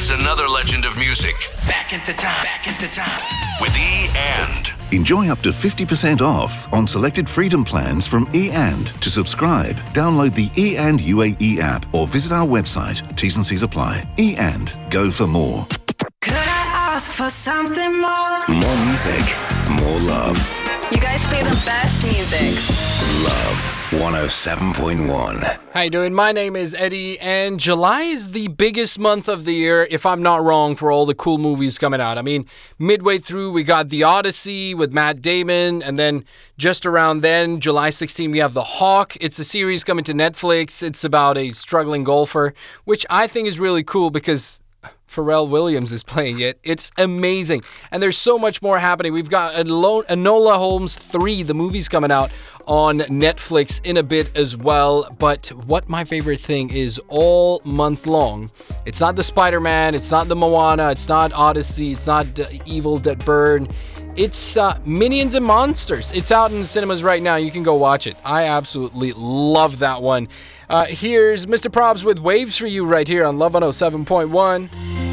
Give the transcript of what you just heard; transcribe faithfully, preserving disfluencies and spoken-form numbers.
Here's another legend of music. Back into time, back into time. With E and. Enjoy up to fifty percent off on selected Freedom plans from E and. To subscribe, download the E and U A E app or visit our website. T's and C's apply. E and. Go for more. Could I ask for something more? More music, more love. You guys play the best music. Love one oh seven point one. How you doing? My name is Eddie, and July is the biggest month of the year, if I'm not wrong, for all the cool movies coming out. I mean, midway through, we got The Odyssey with Matt Damon, and then just around then, July sixteenth, we have The Hawk. It's a series coming to Netflix. It's about a struggling golfer, which I think is really cool because Pharrell Williams is playing it. It's amazing. And there's so much more happening. We've got Enola Holmes three, the movie's coming out on Netflix in a bit as well. But what my favorite thing is all month long, it's not the Spider-Man, it's not the Moana, it's not Odyssey, it's not Evil Dead Bird. It's uh, Minions and Monsters. It's out in the cinemas right now. You can go watch it. I absolutely love that one. Uh, here's Mister Probs with Waves for you right here on Love one oh seven point one.